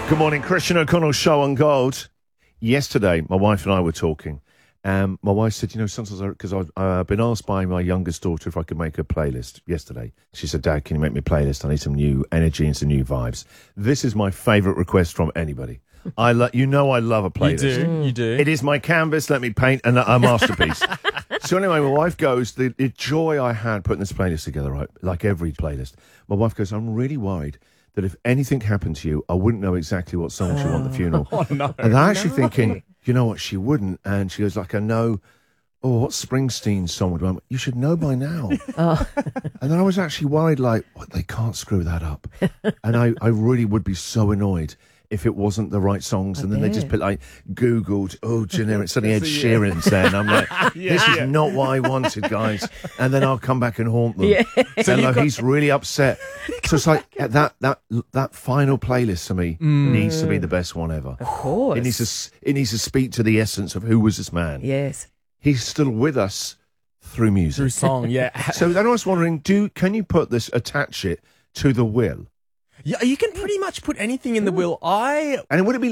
Good morning, Christian O'Connell show on Gold. Yesterday, my wife and I were talking. My wife said, sometimes, because I've been asked by my youngest daughter if I could make a playlist yesterday. She said, Dad, can you make me a playlist? I need some new energy and some new vibes. This is my favourite request from anybody. I love a playlist. You do. It is my canvas. Let me paint a masterpiece. So anyway, my wife goes, the joy I had putting this playlist together, right? Like every playlist. My wife goes, I'm really worried that if anything happened to you, I wouldn't know exactly what song you want at the funeral. Oh, no. And I'm actually thinking, you know what, she wouldn't. And she goes, like, I know, what Springsteen's song would want? You should know by now. And then I was actually worried, like, what, they can't screw that up. And I really would be so annoyed if it wasn't the right songs. And then they just put, like, Googled, generic, suddenly Ed Sheeran's there. And I'm like, this is not what I wanted, guys. And then I'll come back and haunt them. Yeah. And like, he's really upset. So it's like, that final playlist for me needs to be the best one ever. Of course. It needs to speak to the essence of who was this man. Yes. He's still with us through music. Through song, yeah. So then I was wondering, can you attach it to the will? Yeah, you can pretty much put anything in the will. And would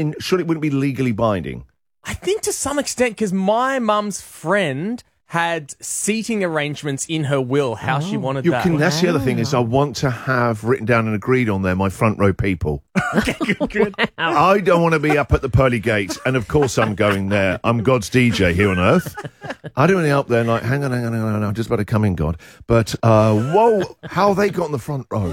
it be legally binding? I think to some extent, because my mum's friend had seating arrangements in her will, how she wanted that. That's the other thing is I want to have written down and agreed on there my front row people. Okay, good. I don't want to be up at the pearly gates, and of course I'm going there. I'm God's DJ here on earth. I don't want to be up there like, hang on, I'm just about to come in, God. But, whoa, how they got in the front row?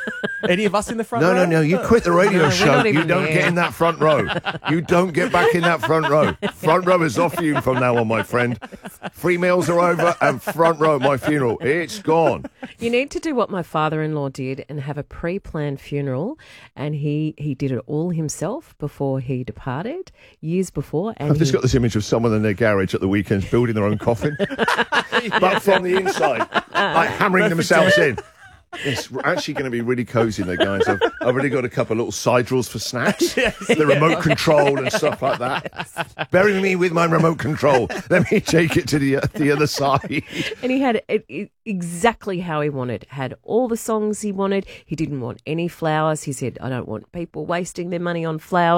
Any of us in the front row? No, you quit the radio show. You don't there. get in that front row. You don't get back in that front row. Front row is off you from now on, my friend. Free meals are over and front row at my funeral. It's gone. You need to do what my father-in-law did and have a pre-planned funeral, and he did it all himself before he departed, years before. And I've just got this image of someone in their garage at the weekends building their own coffin, but from the inside, like hammering themselves in. It's actually going to be really cosy there, guys. I've already got a couple of little side drawers for snacks, the remote control and stuff like that. Bury me with my remote control. Let me take it to the other side. And he had it exactly how he wanted. Had all the songs he wanted. He didn't want any flowers. He said, I don't want people wasting their money on flowers.